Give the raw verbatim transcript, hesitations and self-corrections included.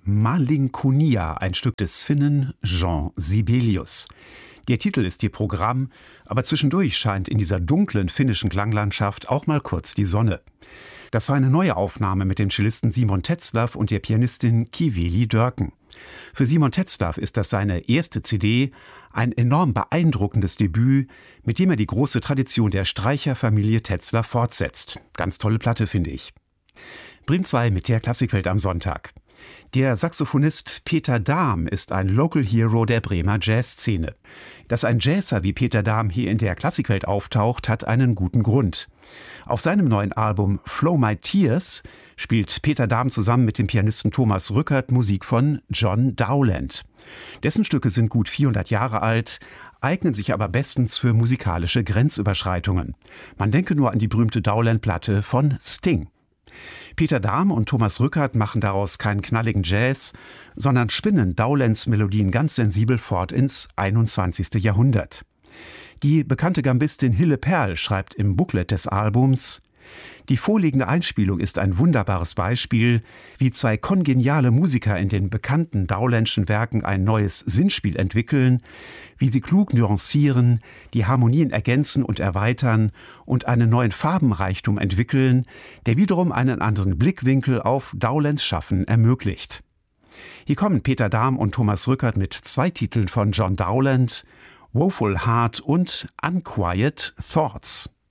Malinconia, ein Stück des Finnen Jean Sibelius. Der Titel ist hier Programm, aber zwischendurch scheint in dieser dunklen finnischen Klanglandschaft auch mal kurz die Sonne. Das war eine neue Aufnahme mit dem Cellisten Simon Tetzlaff und der Pianistin Kiveli Dörken. Für Simon Tetzlaff ist das seine erste C D, ein enorm beeindruckendes Debüt, mit dem er die große Tradition der Streicherfamilie Tetzlaff fortsetzt. Ganz tolle Platte, finde ich. Bremen zwei mit der Klassikwelt am Sonntag. Der Saxophonist Peter Dahm ist ein Local Hero der Bremer Jazzszene. Dass ein Jazzer wie Peter Dahm hier in der Klassikwelt auftaucht, hat einen guten Grund. Auf seinem neuen Album Flow My Tears spielt Peter Dahm zusammen mit dem Pianisten Thomas Rückert Musik von John Dowland. Dessen Stücke sind gut vierhundert Jahre alt, eignen sich aber bestens für musikalische Grenzüberschreitungen. Man denke nur an die berühmte Dowland-Platte von Sting. Peter Dahm und Thomas Rückert machen daraus keinen knalligen Jazz, sondern spinnen Dowlands Melodien ganz sensibel fort ins einundzwanzigste Jahrhundert. Die bekannte Gambistin Hille Perl schreibt im Booklet des Albums: Die vorliegende Einspielung ist ein wunderbares Beispiel, wie zwei kongeniale Musiker in den bekannten Dowlandschen Werken ein neues Sinnspiel entwickeln, wie sie klug nuancieren, die Harmonien ergänzen und erweitern und einen neuen Farbenreichtum entwickeln, der wiederum einen anderen Blickwinkel auf Dowlands Schaffen ermöglicht. Hier kommen Peter Dahm und Thomas Rückert mit zwei Titeln von John Dowland, Woeful Heart und Unquiet Thoughts.